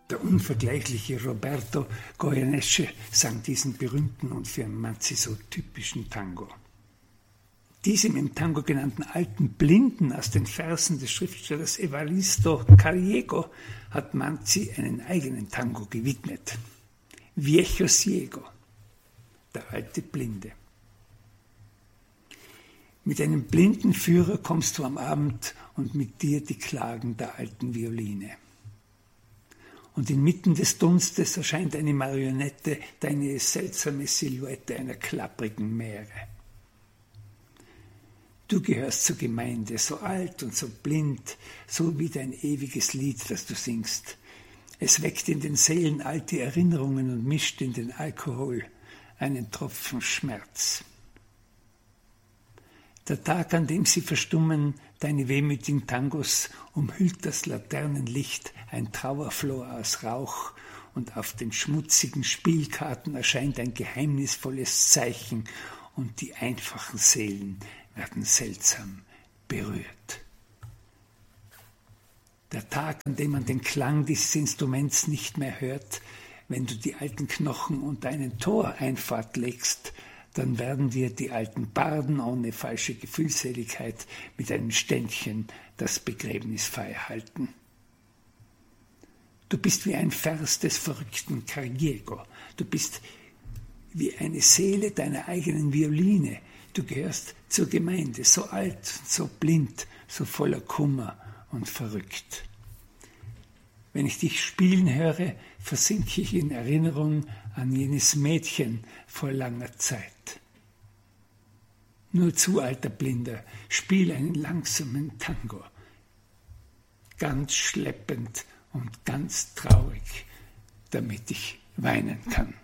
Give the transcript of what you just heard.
Der unvergleichliche Roberto Goyenesche sang diesen berühmten und für Manzi so typischen Tango. Diesem im Tango genannten alten Blinden aus den Versen des Schriftstellers Evaristo Cariego hat Manzi einen eigenen Tango gewidmet. Viejo Ciego, der alte Blinde. Mit einem blinden Führer kommst du am Abend und mit dir die Klagen der alten Violine. Und inmitten des Dunstes erscheint eine Marionette, deine seltsame Silhouette einer klapprigen Mähre. Du gehörst zur Gemeinde, so alt und so blind, so wie dein ewiges Lied, das du singst. Es weckt in den Seelen alte Erinnerungen und mischt in den Alkohol einen Tropfen Schmerz. Der Tag, an dem sie verstummen, deine wehmütigen Tangos, umhüllt das Laternenlicht, ein Trauerflor aus Rauch, und auf den schmutzigen Spielkarten erscheint ein geheimnisvolles Zeichen, und die einfachen Seelen werden seltsam berührt. Der Tag, an dem man den Klang dieses Instruments nicht mehr hört, wenn du die alten Knochen unter einen Toreinfahrt legst, dann werden dir die alten Barden ohne falsche Gefühlseligkeit mit einem Ständchen das Begräbnis feierhalten. Du bist wie ein Vers des verrückten Cariego. Du bist wie eine Seele deiner eigenen Violine. Du gehörst zur Gemeinde, so alt, so blind, so voller Kummer und verrückt. Wenn ich dich spielen höre, versinke ich in Erinnerung an jenes Mädchen vor langer Zeit. Nur zu, alter Blinder, spiel einen langsamen Tango. Ganz schleppend und ganz traurig, damit ich weinen kann.